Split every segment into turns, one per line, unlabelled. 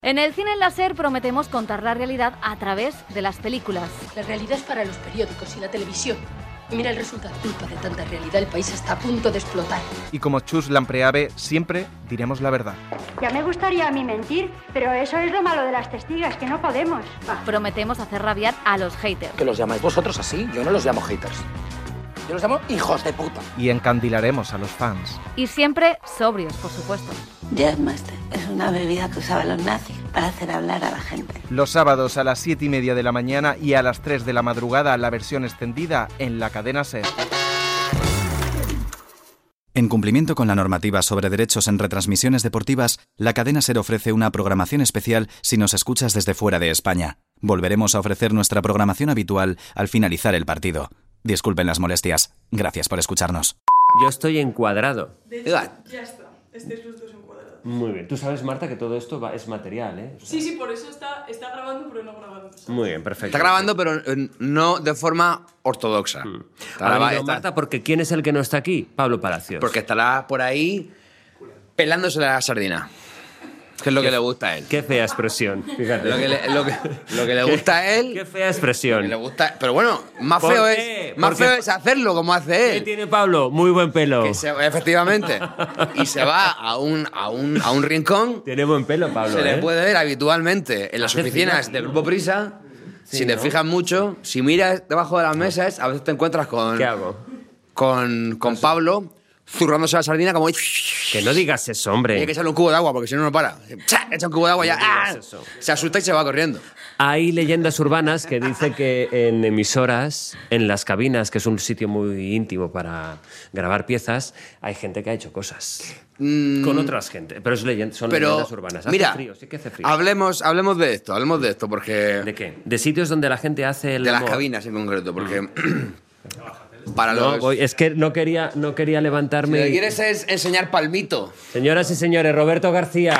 En el cine láser prometemos contar la realidad a través de las películas.
La realidad es para los periódicos y la televisión. Y mira el resultado. Culpa de tanta realidad, el país está a punto de explotar.
Y como Chus Lampreave, siempre diremos la verdad.
Ya me gustaría a mí mentir, pero eso es lo malo de las testigas, que no podemos.
Prometemos hacer rabiar a los haters.
¿Que los llamáis vosotros así? Yo no los llamo haters. Yo los llamo hijos de puta.
Y encandilaremos a los fans.
Y siempre sobrios, por supuesto.
Jazzmaster es una bebida que usaban los nazis para hacer hablar a la gente.
Los sábados a las 7:30 de la mañana y a las 3 de la madrugada la versión extendida en la cadena SER.
En cumplimiento con la normativa sobre derechos en retransmisiones deportivas, la cadena SER ofrece una programación especial si nos escuchas desde fuera de España. Volveremos a ofrecer nuestra programación habitual al finalizar el partido. Disculpen las molestias. Gracias por escucharnos.
Yo estoy encuadrado.
De hecho, ya está. Estáis los dos encuadrados.
Muy bien. Tú sabes, Marta, que todo esto es material, ¿eh? O sea...
Sí, por eso está grabando, pero no grabando.
Muy bien, perfecto.
Está grabando, pero no de forma ortodoxa.
Está... Marta, porque ¿quién es el que no está aquí? Pablo Palacios.
Porque estará por ahí pelándose la sardina. Que es lo que le gusta a él.
Qué fea expresión, fíjate.
Lo que le gusta a él...
Qué fea expresión.
Le gusta, pero bueno, más feo es hacerlo como hace él.
¿Qué tiene Pablo? Muy buen pelo.
Efectivamente. Y se va a un rincón.
Tiene buen pelo, Pablo.
Se le puede ver habitualmente en las oficinas del Grupo Prisa. Sí, si te fijas mucho, si miras debajo de las mesas, a veces te encuentras con...
¿Qué hago?
Con Pablo... zurrándose la sardina como...
Que no digas eso, hombre.
Hay que echarle un cubo de agua porque si no, no para. Echa un cubo de agua y ya... Se asusta y se va corriendo.
Hay leyendas urbanas que dicen que en emisoras, en las cabinas, que es un sitio muy íntimo para grabar piezas, hay gente que ha hecho cosas. Con otras gente. Pero son leyendas urbanas.
Mira,
hace frío, sí que hace frío.
Hablemos de esto porque...
¿De qué? ¿De sitios donde la gente hace el
De
amor?
las cabinas en concreto, porque...
Es que no quería levantarme.
Si lo que quieres es enseñar palmito.
Señoras y señores, Roberto García.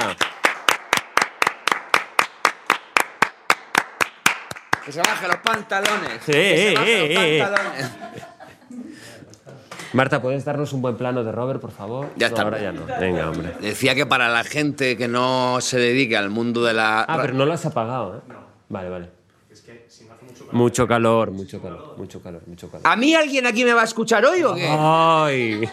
Que se baje los pantalones.
Sí,
que se baje los pantalones.
Marta, ¿puedes darnos un buen plano de Robert, por favor?
Ya está.
Ahora ya no. Venga, hombre.
Decía que para la gente que no se dedique al mundo de la...
pero no lo has apagado, ¿eh? No. Vale. Es que si me hace mucho calor. Mucho calor.
¿A mí alguien aquí me va a escuchar hoy o qué?
¡Ay!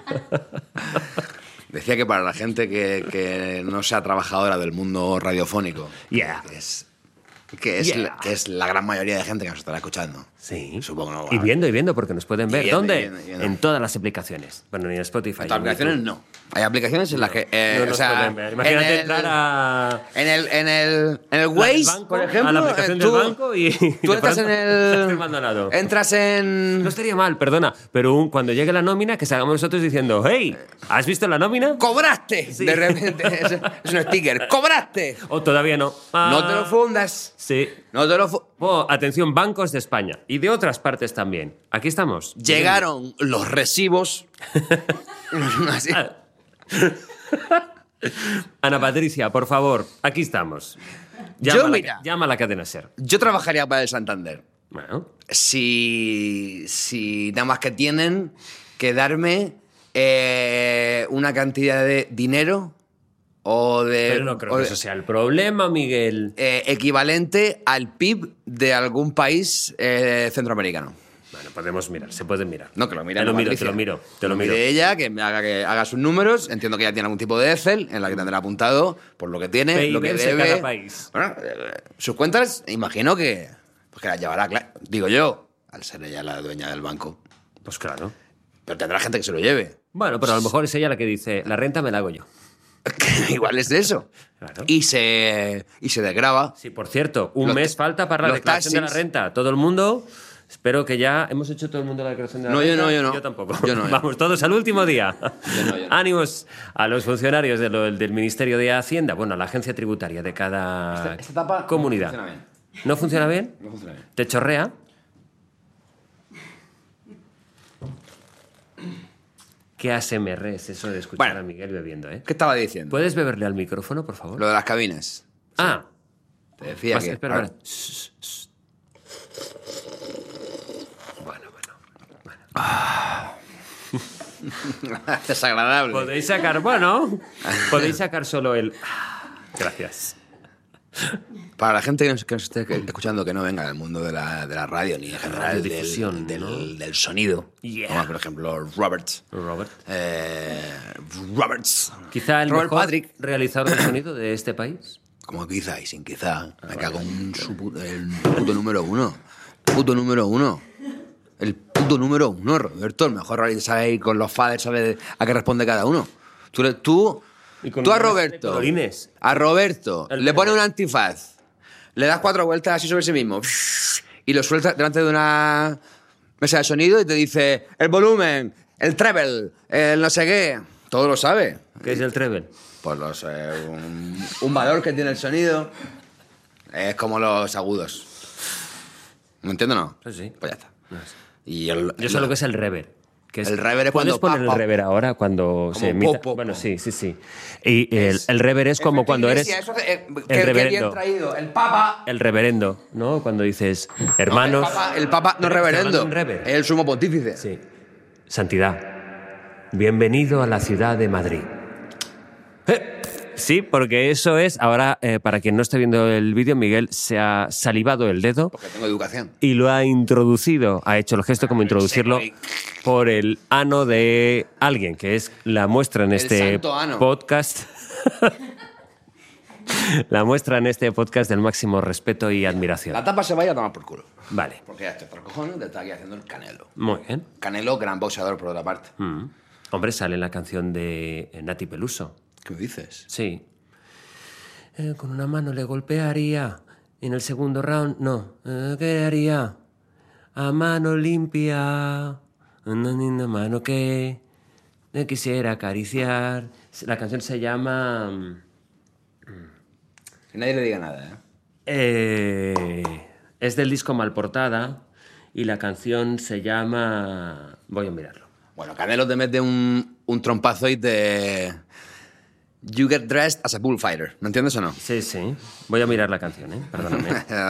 Decía que para la gente que no sea trabajadora del mundo radiofónico, que es la gran mayoría de gente que nos estará escuchando.
Sí.
Supongo, ¿no?
Y viendo, porque nos pueden ver. ¿Dónde?
Viendo.
En todas las aplicaciones. Bueno, ni en Spotify.
En todas las aplicaciones no. Hay aplicaciones en las que...
no nos pueden ver. Imagínate entrar a...
En el Waze,
banco,
por ejemplo...
a la aplicación del banco y...
Tú entras en el...
firmando al lado.
Entras en...
No estaría mal, perdona, pero cuando llegue la nómina, que salgamos nosotros diciendo «Hey, ¿has visto la nómina?»
¡Cobraste! Sí. De repente es un sticker. ¡Cobraste!
O todavía no.
No te lo fundas.
Sí.
No te lo
atención, bancos de España y de otras partes también. Aquí estamos.
Llegaron los recibos. Así.
Ana Patricia, por favor, aquí estamos. Llama a la cadena SER.
Yo trabajaría para el Santander.
Bueno.
Si nada más que tienen que darme una cantidad de dinero
Pero no creo que eso sea el problema, Miguel.
Equivalente al PIB de algún país centroamericano.
Bueno, podemos mirar, se puede mirar.
No, que lo mire.
Te lo miro.
De ella, que haga sus números. Entiendo que ya tiene algún tipo de Excel en la que tendrá apuntado por lo que tiene,
PIB
lo que
de
debe.
cada país.
Bueno, sus cuentas, imagino que las llevará, digo yo, al ser ella la dueña del banco.
Pues claro.
Pero tendrá gente que se lo lleve.
Bueno, pero a lo mejor es ella la que dice, la renta me la hago yo.
Igual es de eso.
Claro.
Y se desgrava.
Sí, por cierto, un mes falta para la declaración de la renta. Todo el mundo... Espero que ya hemos hecho todo el mundo la declaración de la renta.
Yo no.
Yo tampoco.
Yo no.
Vamos todos al último día.
Yo no.
Ánimos a los funcionarios del Ministerio de Hacienda, bueno, a la agencia tributaria de cada
esta etapa
comunidad.
¿No funciona bien?
¿No funciona bien?
No funciona bien.
¿Te chorrea? ¿Qué ASMR es eso de escuchar a Miguel bebiendo, eh?
¿Qué estaba diciendo?
¿Puedes beberle al micrófono, por favor?
Lo de las cabinas.
Ah.
Te decía que...
Espera. Bueno.
Desagradable.
Podéis sacar solo el... Gracias.
Para la gente que nos esté escuchando que no venga del mundo de la radio ni en general del sonido, como por ejemplo Roberts.
Quizá el
Robert
mejor
Patrick,
realizador de sonido de este país.
Como quizá y sin quizá. Me cago en el puto número uno. Puto número uno. El puto número uno, Roberto. El mejor realizador, sabe ir con los faders, sabe a qué responde cada uno. Tú a Roberto le pones un antifaz, le das 4 vueltas así sobre sí mismo y lo sueltas delante de una mesa de sonido y te dice el volumen, el treble, el no sé qué. Todo lo sabe.
¿Qué es el treble?
Pues un valor que tiene el sonido. Es como los agudos. ¿Me entiendo o no?
Sí.
Pues ya está.
Y yo sé lo que es el reverb. Que es,
el reverb es cuando...
¿Puedes poner el reverb ahora cuando se emite? Bueno, sí. Y el reverb es como cuando eres...
Qué bien traído. El papa...
El reverendo, ¿no? Cuando dices, hermanos...
No, el papa no es reverendo. Es el sumo pontífice.
Sí. Santidad. Bienvenido a la ciudad de Madrid. Sí, porque eso es... Ahora, para quien no esté viendo el vídeo, Miguel se ha salivado el dedo.
Porque tengo educación.
Y lo ha introducido, ha hecho el gesto como introducirlo por el ano de alguien, que es la muestra en este podcast. La muestra en este podcast del máximo respeto y admiración.
La tapa se vaya a tomar por culo.
Vale.
Porque ya estoy por cojones de estar aquí haciendo el Canelo.
Muy bien.
Canelo, gran boxeador por otra parte.
Hombre, sale en la canción de Nati Peluso.
¿Qué me dices?
Sí. Con una mano le golpearía. En el segundo round, no. ¿Qué haría? A mano limpia. Una mano que me quisiera acariciar. La canción se llama...
Que nadie le diga nada,
es del disco Malportada y la canción se llama... Voy a mirarlo.
Bueno, Canelo te mete un trompazo y te... You get dressed as a bullfighter. ¿Me entiendes o no?
Sí. Voy a mirar la canción, perdóname.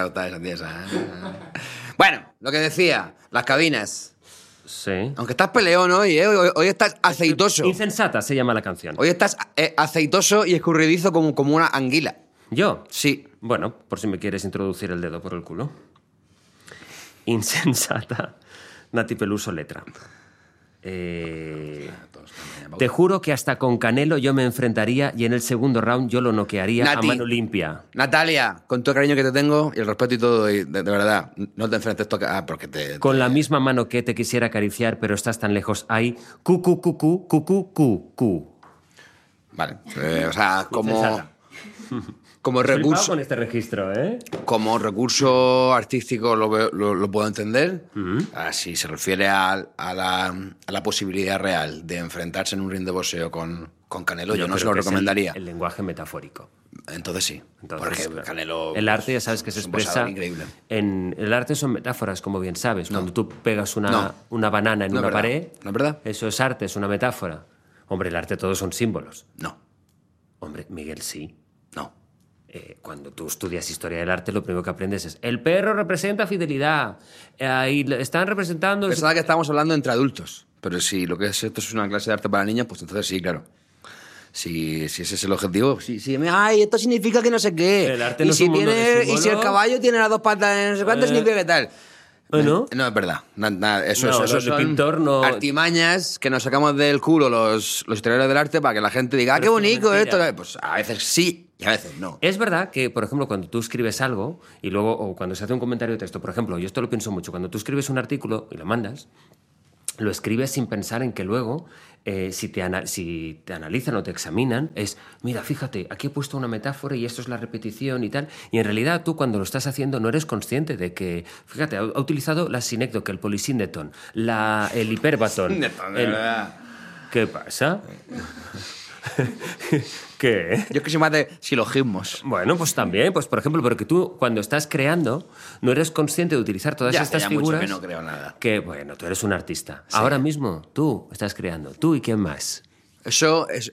Bueno, lo que decía, las cabinas.
Sí.
Aunque estás peleón hoy, hoy estás aceitoso.
Insensata se llama la canción.
Hoy estás aceitoso y escurridizo como una anguila.
¿Yo?
Sí.
Bueno, por si me quieres introducir el dedo por el culo. Insensata. Nati Peluso, letra. Te juro que hasta con Canelo yo me enfrentaría y en el segundo round yo lo noquearía a mano limpia.
Natalia, con todo el cariño que te tengo y el respeto y todo, y de verdad, no te enfrentes porque
con la misma mano que te quisiera acariciar, pero estás tan lejos, hay cu.
Vale, o sea, como recurso...
con este registro,
Como recurso artístico lo puedo entender. Si se refiere a la posibilidad real de enfrentarse en un ring de boxeo con Canelo, yo no se lo recomendaría.
El lenguaje metafórico.
Entonces sí, porque
claro.
Canelo...
El arte, ya sabes que se expresa...
Increíble.
El arte son metáforas, como bien sabes. Cuando tú pegas una banana en una pared...
¿No es verdad?
Eso es arte, es una metáfora. Hombre, el arte todos son símbolos.
No.
Hombre, Miguel, sí.
No.
Cuando tú estudias historia del arte, lo primero que aprendes es el perro representa fidelidad. Ahí están representando...
Pensaba que estábamos hablando entre adultos. Pero si lo que es esto es una clase de arte para niños, pues entonces sí, claro. Si ese es el objetivo, sí. Ay, esto significa que no sé qué.
El arte no es un mundo de símbolos.
Y si el caballo tiene las 2 patas, no sé cuánto significa que tal.
¿No?
No, es verdad. Eso son
pintor no...
artimañas que nos sacamos del culo los historiadores del arte para que la gente diga, qué bonito esto. Pues a veces sí y a veces no.
Es verdad que, por ejemplo, cuando tú escribes algo y luego, o cuando se hace un comentario de texto, por ejemplo, yo esto lo pienso mucho, cuando tú escribes un artículo y lo mandas, lo escribes sin pensar en que luego, si te analizan o te examinan, es, mira, fíjate, aquí he puesto una metáfora y esto es la repetición y tal. Y en realidad tú cuando lo estás haciendo no eres consciente de que, fíjate, ha utilizado la sinécdoque, el polisíndeton, el hiperbatón. ¿Qué pasa? ¿Qué?
Yo es que soy más de silogismos.
Bueno, pues también, pues por ejemplo, porque tú cuando estás creando no eres consciente de utilizar todas estas figuras.
Mucho que no creo nada.
Que, bueno, tú eres un artista. Sí. Ahora mismo tú estás creando. ¿Tú y quién más?
Eso es...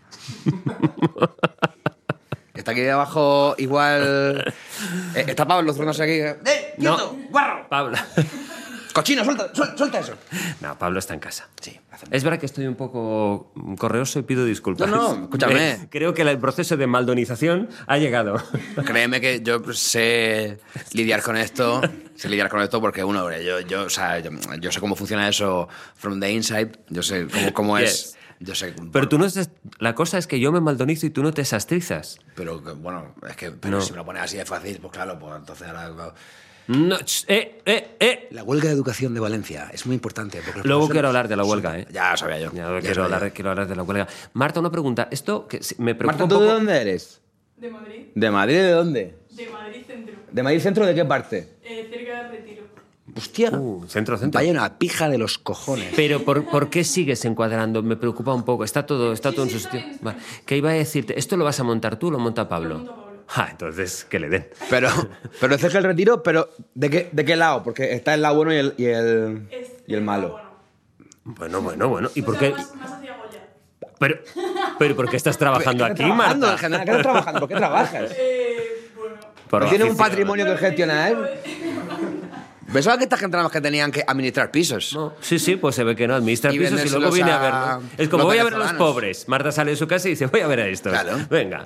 Está aquí abajo igual... Está Pablo zurrándose aquí. ¡Quieto!
No.
¡Guarro!
Pablo...
¡Cochino, suelta eso!
No, Pablo está en casa.
Sí, hace
Es verdad que estoy un poco correoso y pido disculpas.
No, escúchame.
Creo que el proceso de maldonización ha llegado.
Créeme que yo sé lidiar con esto. Sé lidiar con esto porque, yo sé cómo funciona eso from the inside. Yo sé cómo es. Yo sé.
Pero tú no estás... La cosa es que yo me maldonizo y tú no te sastrizas.
Pero bueno, es que si me lo pones así de fácil, pues claro, pues entonces ahora...
No,
La huelga de educación de Valencia es muy importante. Porque
luego quiero hablar de la huelga, ¿eh?
Ya lo sabía yo.
Quiero hablar de la huelga. Marta, una pregunta. Esto que me preocupa
Marta,
un
¿tú
poco...
de dónde eres?
De Madrid.
¿De Madrid de dónde?
De Madrid Centro.
¿De Madrid Centro de qué parte?
Cerca del Retiro.
Hostia.
Centro.
Vaya una pija de los cojones.
Pero ¿por qué sigues encuadrando? Me preocupa un poco. Está todo en su sitio. Vale. ¿Qué iba a decirte? ¿Esto lo vas a montar tú o lo monta Pablo?
Lo monta Pablo.
Entonces, que le den.
Pero es cerca del Retiro, pero ¿de qué lado? Porque está el lado bueno y el malo.
Bueno. ¿Y por qué?
Más hacia Goya.
Pero ¿por qué estás trabajando aquí, Marta?
En general, ¿qué estás trabajando? ¿Por qué trabajas?
Bueno.
¿No tienes un patrimonio que gestionar?
Pensaba que esta gente nada más que tenían que administrar pisos.
No, sí, pues se ve que no. Administra
Y
pisos y
vendérselos
luego viene a
a
verlo. Es como
los
voy a ver a los
venezolanos.
pobres. Marta sale de su casa y dice voy a ver a estos.
Claro.
Venga.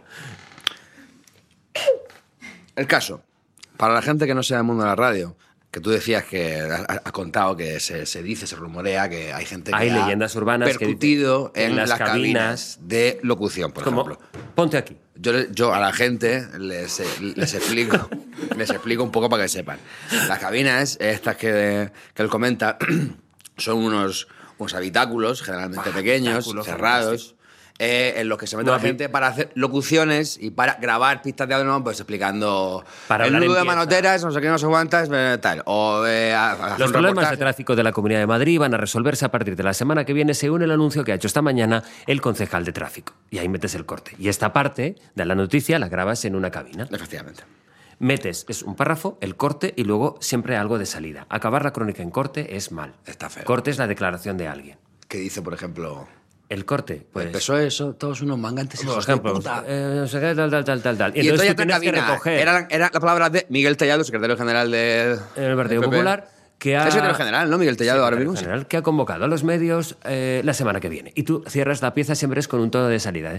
El caso, para la gente que no sea del mundo de la radio, que tú decías que has contado que se dice, se rumorea que hay gente que
Hay
ha
leyendas urbanas que
percutido
dicen
en
en las
las cabinas
cabinas
de locución, por
Como,
ejemplo.
ponte aquí.
Yo a la gente les explico un poco para que sepan. Las cabinas, estas que él comenta, son unos habitáculos, generalmente pequeños, cerrados, en los que se mete la gente para hacer locuciones y para grabar pistas de audio, pues explicando
Para
el
hablar
nudo de
empieza.
manoteras, no sé qué, no sé cuántas, tal. O hacer
Los
un
problemas
reportaje.
de tráfico de la Comunidad de Madrid van a resolverse a partir de la semana que viene, según el anuncio que ha hecho esta mañana el concejal de tráfico. Y ahí metes el corte. Y esta parte de la noticia la grabas en una cabina.
Efectivamente.
Metes, es un párrafo, el corte y luego siempre algo de salida. Acabar la crónica en corte es mal.
Está feo.
Corte es la declaración de alguien.
Que dice, por ejemplo...
El corte, pues...
El PSOE, eso, todos unos mangantes
Por
hijos
ejemplo,
de puta.
no sé qué, tal.
Y entonces
tú
ya
tienes que
cabina.
recoger
Era la palabra de Miguel Tellado, secretario general del
Partido
PP.
Popular, que ha...
Es secretario general, ¿no? Miguel Tellado ahora
Secretario
mismo.
general, que ha convocado a los medios la semana que viene. Y tú cierras la pieza, siempre es con un tono de salida, ¿eh?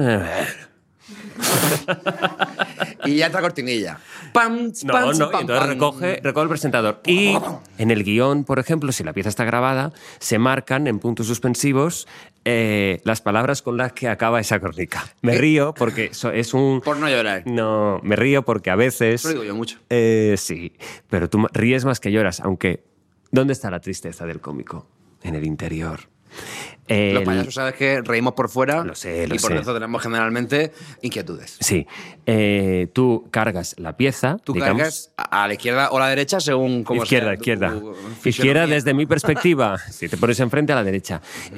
Y ya entra cortinilla. Pam,
No, y entonces recoge el presentador. Y en el guión, por ejemplo, si la pieza está grabada, se marcan en puntos suspensivos las palabras con las que acaba esa crónica. Me río porque es un...
Por no llorar.
No, me río porque a veces...
Eso lo digo yo mucho.
Sí, pero tú ríes más que lloras, aunque... ¿Dónde está la tristeza del cómico? En el interior.
Los payasos, ¿sabes que reímos por fuera?
Lo sé.
Y por eso tenemos generalmente inquietudes.
Sí. Tú cargas la pieza.
Tú
digamos,
cargas a la izquierda o a la derecha según como
Izquierda.
sea
Izquierda,
fisonomía.
desde mi perspectiva. Si te pones enfrente, a la derecha.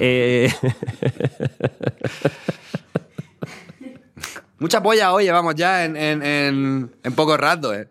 Mucha polla hoy llevamos ya en poco rato, ¿eh?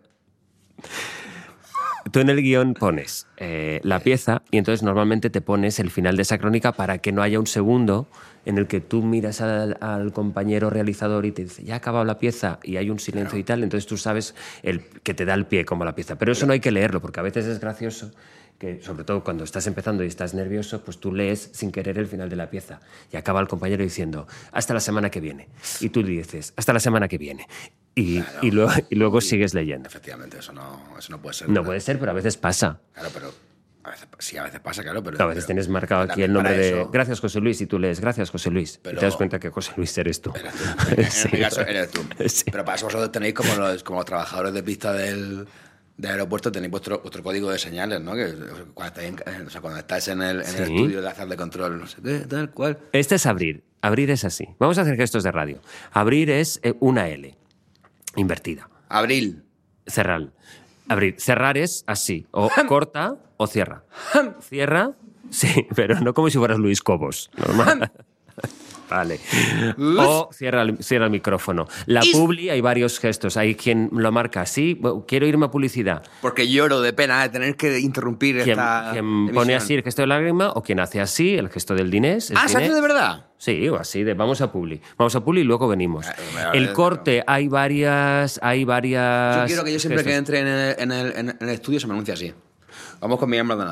Tú en el guión pones la pieza y entonces normalmente te pones el final de esa crónica para que no haya un segundo en el que tú miras al compañero realizador y te dice, ya ha acabado la pieza y hay un silencio y tal, entonces tú sabes que te da el pie como la pieza. Pero eso no hay que leerlo porque a veces es gracioso que, sobre todo cuando estás empezando y estás nervioso, pues tú lees sin querer el final de la pieza y acaba el compañero diciendo, hasta la semana que viene. Y tú dices, hasta la semana que viene. Y luego sigues leyendo.
Efectivamente, eso no puede ser.
No puede ser, pero a veces pasa.
Claro, pero a veces pasa, claro, pero...
A veces tienes marcado aquí el nombre de Gracias José Luis y tú lees Gracias José Luis y te das cuenta que José Luis eres tú.
En mi caso eres tú. Sí. Pero para eso vosotros tenéis como los trabajadores de pista del aeropuerto, tenéis vuestro código de señales, ¿no? Que cuando estáis en el estudio de hacer de control, no sé qué, tal cual.
Este es abrir. Abrir es así. Vamos a hacer gestos de radio. Abrir es una L invertida.
Abril.
Cerrar. Abrir. Cerrar es así. O corta o cierra. Cierra, sí, pero no como si fueras Luis Cobos. Normal. Vale. O cierra el micrófono. La publi hay varios gestos. Hay quien lo marca así. Quiero irme a publicidad.
Porque lloro de pena de tener que interrumpir esta
Quien
emisión.
pone así el gesto de lágrima o quien hace así el gesto del dinés.
¿Se hace de verdad?
Sí, o así de vamos a publi. Vamos a publi y luego venimos. El corte, hay varias...
Yo quiero que yo siempre que entre en el estudio se me anuncie así. Vamos con Miguel Maldonado.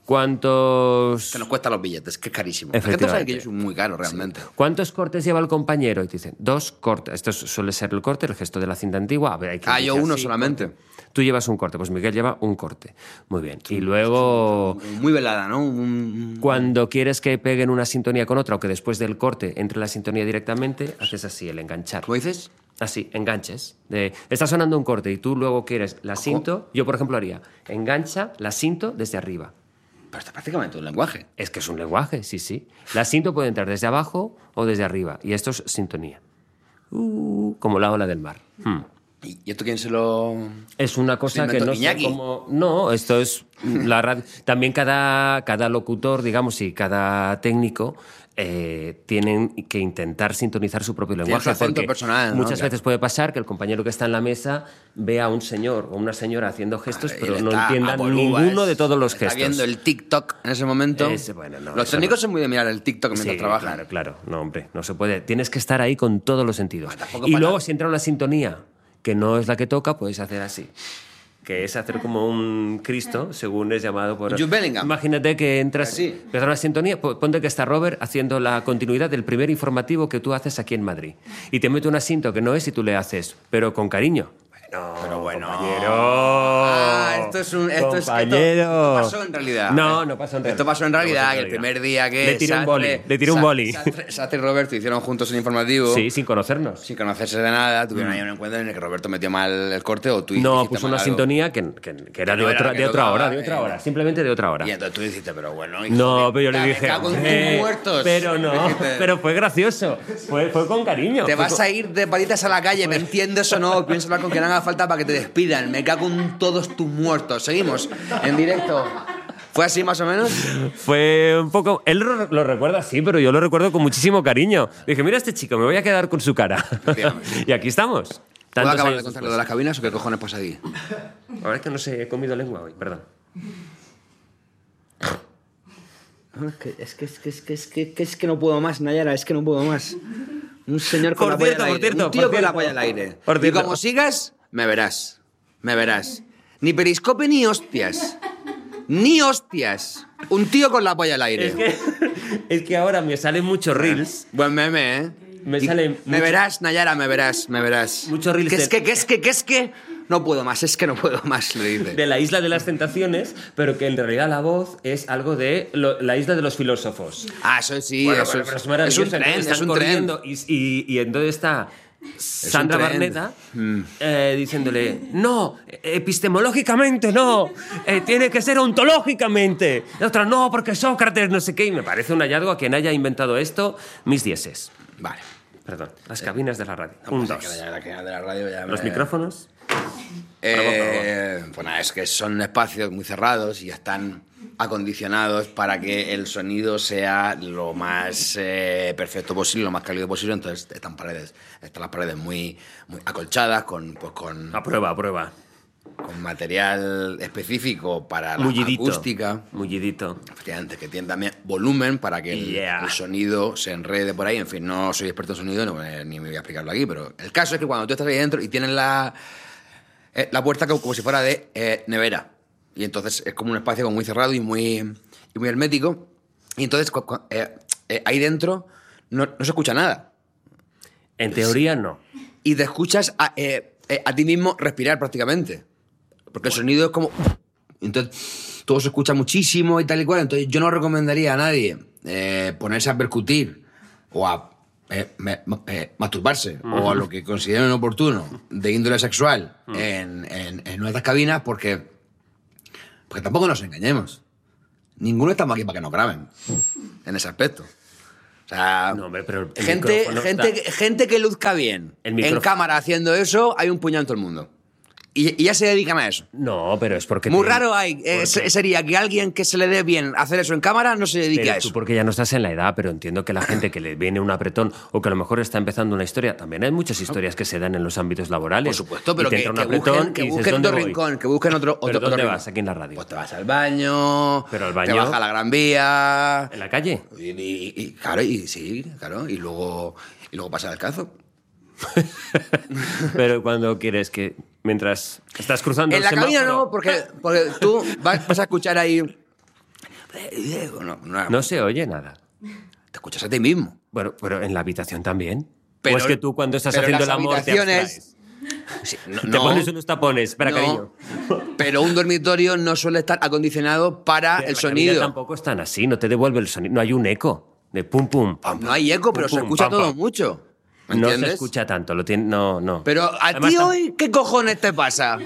¿Cuántos...?
Que nos cuesta los billetes, que es carísimo. La gente sabe que yo soy muy caro, realmente.
Sí. ¿Cuántos cortes lleva el compañero? Y te dicen, 2 cortes. Esto suele ser el corte, el gesto de la cinta antigua. A ver, hay que
yo uno solamente.
Corte. Tú llevas un corte, pues Miguel lleva un corte. Muy bien. Y luego...
Muy velada, ¿no?
Cuando quieres que peguen una sintonía con otra o que después del corte entre la sintonía directamente, haces así, el enganchar.
¿Cómo dices?
Así, enganches. Está sonando un corte y tú luego quieres la cinto. Yo, por ejemplo, haría engancha la cinto desde arriba.
Pero está prácticamente un lenguaje.
Es que es un lenguaje, sí. La cinto puede entrar desde abajo o desde arriba. Y esto es sintonía. Como la ola del mar.
¿Y esto quién se lo...?
Es una cosa que no sé cómo... No, esto es la radio. También cada locutor, digamos, y cada técnico tienen que intentar sintonizar su propio lenguaje.
Tiene su acento personal, ¿no?
Muchas veces puede pasar que el compañero que está en la mesa vea a un señor o una señora haciendo gestos, pero no entiendan ninguno de todos los gestos.
Está viendo el TikTok en ese momento. Los técnicos son muy de mirar el TikTok mientras trabajan.
Claro. No, hombre, no se puede. Tienes que estar ahí con todos los sentidos. Y luego, si entra una sintonía que no es la que toca, puedes hacer así. Que es hacer como un Cristo, según es llamado por...
Jude Bellingham.
Imagínate que entras en una sintonía, ponte que está Robert haciendo la continuidad del primer informativo que tú haces aquí en Madrid. Y te mete un asinto que no es y tú le haces, pero con cariño.
Pero bueno.
Compañero.
Esto pasó en realidad.
No pasó en realidad.
Esto pasó en realidad, que el primer día que...
Le tiré un boli.
Sastre y Roberto hicieron juntos un informativo.
Sí, sin conocernos.
Sin conocerse de nada. Tuvieron ahí un encuentro en el que Roberto metió mal el corte o tú...
No, puso una sintonía que era de otra hora. Simplemente de otra hora.
Y entonces tú dijiste, pero bueno...
No, pero yo le dije...
muertos.
Pero no, pero fue gracioso. Fue con cariño.
Te vas a ir de patitas a la calle, ¿me entiendes o no? Piensa hablar con quien haga falta para que te despidan. Me cago en todos tus muertos. Seguimos en directo. ¿Fue así más o menos?
Fue un poco... Él lo recuerda así, pero yo lo recuerdo con muchísimo cariño. Dije, mira a este chico, me voy a quedar con su cara. Y aquí estamos.
¿Puedo acabar de contar lo de las cabinas o qué cojones pasa aquí?
Ahora es que no sé, he comido lengua hoy, perdón.
Es que no puedo más, Nayara, es que no puedo más. Un señor con la polla al aire. Un tío con la polla al aire.
Y como sigas, me verás. Ni periscope ni hostias. Ni hostias. Un tío con la polla al aire.
Es que ahora me salen muchos reels.
Buen meme, ¿eh? Me verás, Nayara, me verás.
Muchos reels.
Es que no puedo más, le dice.
De la isla de las tentaciones, pero que en realidad la voz es algo de la isla de los filósofos.
Eso sí,
bueno,
eso
pero es maravilloso.
Es un tren.
Y entonces está Sandra Barneda diciéndole, no, epistemológicamente no, tiene que ser ontológicamente. La otra, no, porque Sócrates no sé qué. Y me parece un hallazgo a quien haya inventado esto, mis dieces.
Vale.
Perdón, las cabinas de la radio. Los micrófonos.
Pues nada, es que son espacios muy cerrados y están acondicionados para que el sonido sea lo más perfecto posible, lo más cálido posible. Entonces están las paredes muy acolchadas con
a prueba
con material específico para la acústica.
Mullidito.
Efectivamente, que tiene también volumen para que el sonido se enrede por ahí. En fin, no soy experto en sonido, ni me voy a explicarlo aquí, pero el caso es que cuando tú estás ahí dentro y tienes la puerta como si fuera de nevera, y entonces es como un espacio como muy cerrado y muy hermético, y entonces ahí dentro no se escucha nada.
En teoría no.
Y te escuchas a ti mismo respirar prácticamente. Porque el sonido es como... Entonces todo se escucha muchísimo y tal y cual. Entonces yo no recomendaría a nadie ponerse a percutir o a masturbarse o a lo que consideren oportuno de índole sexual en nuestras cabinas porque tampoco nos engañemos. Ninguno estamos aquí para que nos graben en ese aspecto. O sea,
no, hombre, pero
gente que luzca bien en cámara haciendo eso, hay un puñado en todo el mundo. Y ya se dedican a eso.
No, pero es porque...
Muy raro sería que alguien que se le dé bien hacer eso en cámara no se dedique a eso.
Tú porque ya no estás en la edad, pero entiendo que la gente que le viene un apretón o que a lo mejor está empezando una historia, también hay muchas historias que se dan en los ámbitos laborales.
Por supuesto, pero
que
busquen otro rincón, que busquen otro
¿Pero dónde
rincón.
vas aquí en la radio?
Pues te vas al baño,
pero al baño,
te vas a la Gran Vía...
¿En la calle?
Claro, y luego pasar el cazo.
Pero cuando quieres que... Mientras estás cruzando
en la cabina no, porque tú vas a escuchar ahí
No se oye nada.
Te escuchas a ti mismo.
Bueno, pero en la habitación también.
Pero,
¿O es que tú cuando estás
pero
haciendo el
las
amor te
habitaciones-
abstraes?
Sí,
Te pones unos tapones. Espera,
no,
cariño.
pero un dormitorio no suele estar acondicionado para
Pero
el
la
sonido.
cabina tampoco están así, no te devuelve el sonido. No hay un eco de pum, pum. Pam,
No hay eco, pero
pum,
se
pum,
escucha
pam,
todo
pam.
mucho. ¿Me
No
entiendes?
se escucha tanto, lo tiene, no.
Pero a
Además,
ti hoy, ¿qué cojones te pasa?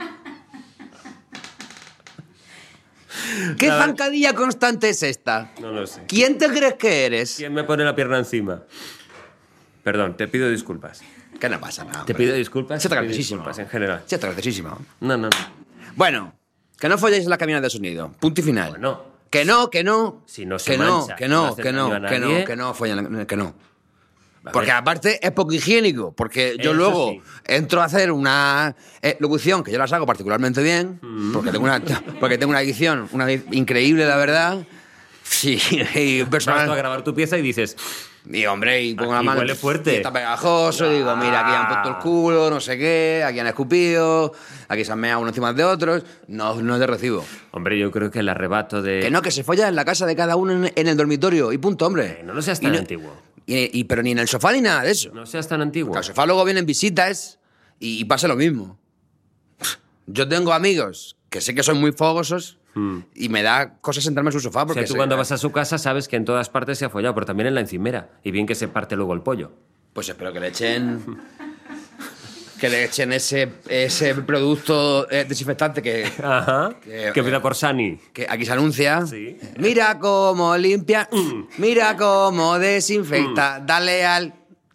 ¿Qué
Nada.
zancadilla constante es esta?
No lo sé.
¿Quién te crees que eres?
¿Quién me pone la pierna encima? Perdón, te pido disculpas.
Que no pasa nada.
Te pido disculpas.
Sí,
te pido
graciosísimo.
disculpas en general.
Sí, está graciosísimo.
No.
Bueno, que no folléis en las cabinas de sonido. Punto y final.
Bueno.
Que no.
Si no se
que no,
mancha,
que
no
no,
hace
que no,
daño a
que
nadie.
no, que no follen, que no.
A
Porque
ver.
aparte es poco higiénico, porque yo
Eso
luego
sí.
entro a hacer una locución que yo las hago particularmente bien,
Mm.
porque tengo una edición increíble, la verdad. Sí, y
Vas
personal.
tú a grabar tu pieza y dices...
Y hombre, y pongo la
Aquí
mano.
huele fuerte.
Y está pegajoso, y digo, mira, aquí han puesto el culo, no sé qué, aquí han escupido, aquí se han meado unos encima de otros. No te recibo.
Hombre, yo creo que el arrebato de...
Que no, que se folla en la casa de cada uno en el dormitorio, y punto, hombre.
No seas
Y
tan
no-
antiguo.
Pero ni en el sofá ni nada de eso.
No seas tan antiguo.
Que al sofá luego vienen visitas y pasa lo mismo. Yo tengo amigos que sé que son muy fogosos y me da cosas sentarme en su sofá
O
porque
sea, tú cuando vas a su casa sabes que en todas partes se ha follado, pero también en la encimera. Y bien que se parte luego el pollo.
Pues espero que le echen... que le echen ese producto desinfectante
Ajá.
Que-
Que empieza por Sani.
que aquí se anuncia.
Sí.
Mira cómo limpia, mira cómo desinfecta, dale al...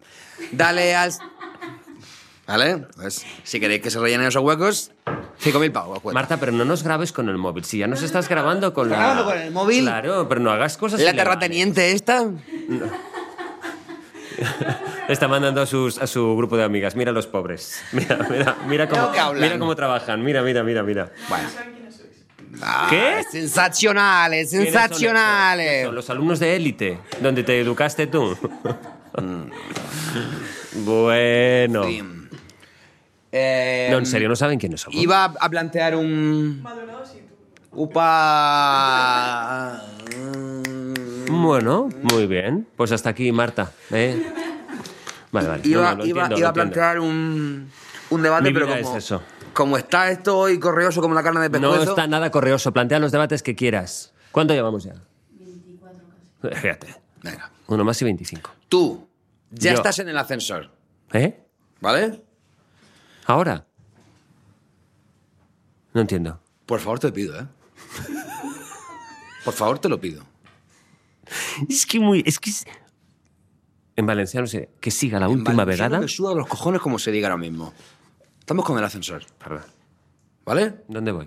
¿Vale? Pues si queréis que se rellenen esos huecos, 5.000 pavos. cuesta.
Marta, pero no nos grabes con el móvil. Si ya nos estás grabando con la...
¿Grabando con el móvil?
Claro, pero no hagas cosas
¿La
ilegales.
terrateniente esta?
Está mandando a su grupo de amigas. Mira los pobres. Mira
Creo que hablan.
cómo trabajan. Mira.
Bueno. Ah,
¿Qué?
Sensacionales,
¿Quiénes son
sensacionales.
esos? Son los alumnos de élite, donde te educaste tú. Bueno.
Sí.
No, en serio, no saben quiénes somos.
Iba a plantear un...
Maldonado sí, tú.
Upa...
Bueno, muy bien. Pues hasta aquí, Marta. Vale.
Iba,
No, lo
iba-
entiendo,
iba
lo
a
entiendo.
plantear un debate,
Mi
pero
vida
como,
es eso.
como está esto hoy correoso como la carne de
No
pescuezo...
está nada correoso. Plantea los debates que quieras. ¿Cuánto llevamos ya? 24 casi. Fíjate.
Venga.
Uno más y 25.
Tú ya
Yo.
estás en el ascensor,
¿Eh?
¿vale?
¿Ahora? No entiendo.
Por favor, te pido, ¿eh? Por favor, te lo pido.
Es que en valenciano se que siga la
En
última
valenciano
vegada.
me suda los cojones como se diga ahora mismo. Estamos con el ascensor,
Perdón.
¿vale?
¿Dónde voy?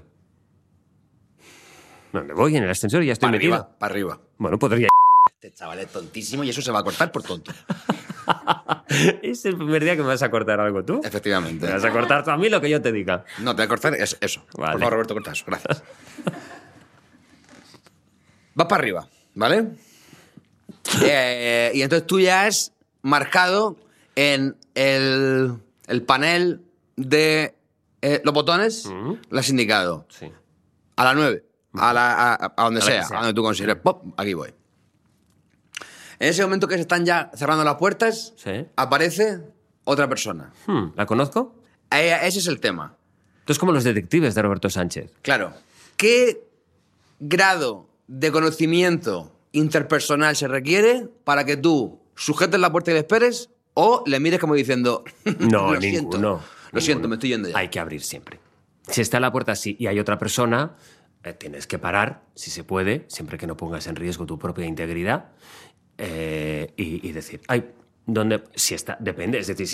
¿Dónde voy? En el ascensor y ya estoy
Para
metido.
arriba, para arriba.
Bueno, podría.
Este chaval es tontísimo y eso se va a cortar por tonto.
Es el primer día que me vas a cortar algo tú.
Efectivamente.
Me vas a cortar tú a mí lo que yo te diga.
No, te voy a cortar eso.
Vale.
Por favor, Roberto, corta eso. Gracias. Vas para arriba, ¿vale? Y entonces tú ya has marcado en el panel de los botones, lo has indicado.
Sí.
A las 9, a donde
A la
sea,
que sea.
a donde tú consideres. Pop, aquí voy. En ese momento que se están ya cerrando las puertas,
Sí.
aparece otra persona.
¿La conozco?
Ese es el tema.
Tú es como los detectives de Roberto Sánchez.
Claro. ¿Qué grado de conocimiento interpersonal se requiere para que tú sujetes la puerta y le esperes o le mires como diciendo...
No,
lo siento,
ninguno.
Lo siento, me estoy yendo ya.
Hay que abrir siempre. Si está la puerta así y hay otra persona, tienes que parar, si se puede, siempre que no pongas en riesgo tu propia integridad, y decir, ay, ¿dónde? Si está, depende, es decir,